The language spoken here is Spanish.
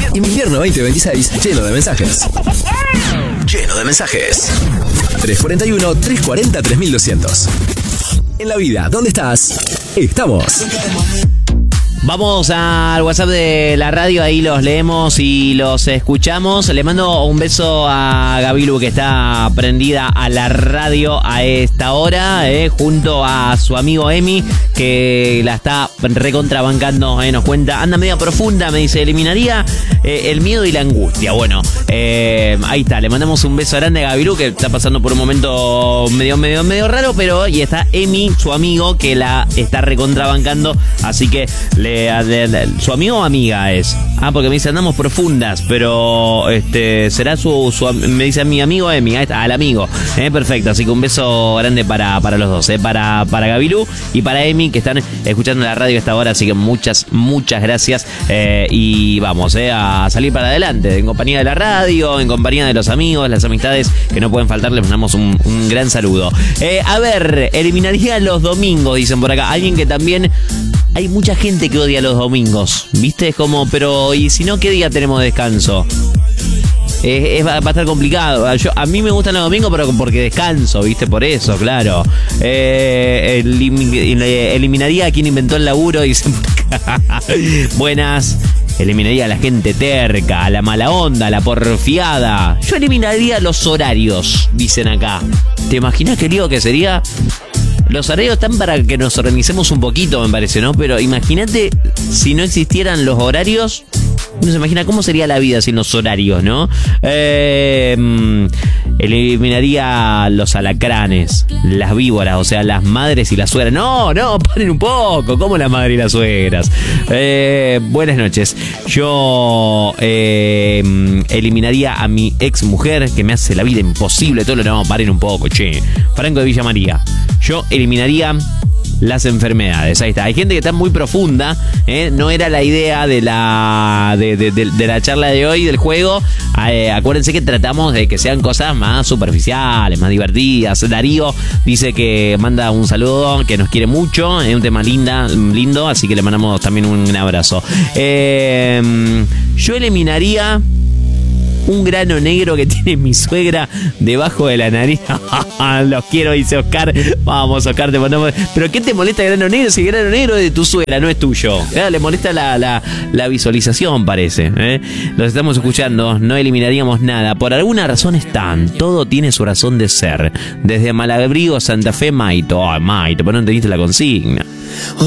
Invierno 2026, lleno de mensajes. Lleno de mensajes. 341-340-3200. En la vida, ¿dónde estás? Estamos. Vamos al WhatsApp de la radio, ahí los leemos y los escuchamos. Le mando un beso a Gabilu, que está prendida a la radio a esta hora, junto a su amigo Emi, que la está recontrabancando, nos cuenta. Anda media profunda, me dice, eliminaría el miedo y la angustia. Bueno, ahí está, le mandamos un beso grande a Gabilu, que está pasando por un momento medio raro, pero y está Emi, su amigo, que la está recontrabancando, así que su amigo o amiga es. Porque me dice andamos profundas, pero será me dice mi amigo Emi, al amigo. Perfecto, así que un beso grande para los dos, para Gabilu y para Emi, que están escuchando la radio a esta hora, así que muchas gracias, y vamos a salir para adelante, en compañía de la radio, en compañía de los amigos, las amistades que no pueden faltar. Les mandamos un gran saludo. A ver, eliminaría los domingos, dicen por acá. Alguien que también... Hay mucha gente que odia los domingos, ¿viste? Es como, pero ¿y si no, qué día tenemos descanso? Va a estar complicado. A mí me gustan los domingos, pero porque descanso, ¿viste? Por eso, claro. Eliminaría a quien inventó el laburo, dicen. Buenas. Eliminaría a la gente terca, a la mala onda, a la porfiada. Yo eliminaría los horarios, dicen acá. ¿Te imaginas qué lío que sería? Los horarios están para que nos organicemos un poquito, me parece, ¿no? Pero imagínate si no existieran los horarios. Uno se imagina cómo sería la vida sin los horarios, ¿no? Eliminaría los alacranes, las víboras, o sea, las madres y las suegras. No, paren un poco. ¿Cómo las madres y las suegras? Buenas noches. Yo eliminaría a mi ex mujer, que me hace la vida imposible. Todo lo que vamos a paren un poco, che. Franco de Villa María. Yo eliminaría las enfermedades. Ahí está. Hay gente que está muy profunda, no era la idea de la charla de hoy, del juego. Acuérdense que tratamos de que sean cosas más superficiales, más divertidas. Darío dice que manda un saludo, que nos quiere mucho, es un tema lindo, así que le mandamos también un abrazo. Yo eliminaría un grano negro que tiene mi suegra debajo de la nariz. Los quiero, dice Oscar. Vamos, Oscar, te mandamos. ¿Pero qué te molesta el grano negro? Si el grano negro es de tu suegra, no es tuyo. Le molesta la visualización, parece. Los estamos escuchando, no eliminaríamos nada. Por alguna razón están. Todo tiene su razón de ser. Desde Malabrigo, Santa Fe, Maito. Maito, pero no entendiste la consigna.